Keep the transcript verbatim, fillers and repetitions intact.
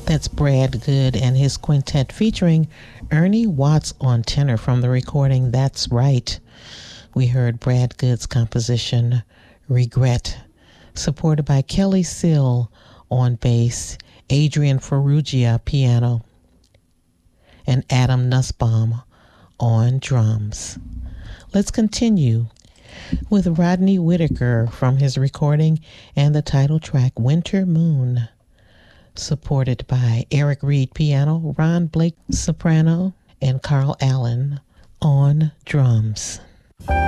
That's Brad Good and his quintet featuring Ernie Watts on tenor from the recording That's Right. We heard Brad Good's composition Regret, supported by Kelly Sill on bass, Adrian Ferrugia piano, and Adam Nussbaum on drums. Let's continue with Rodney Whitaker from his recording and the title track Winter Moon, supported by Eric Reed piano, Ron Blake soprano, and Carl Allen on drums.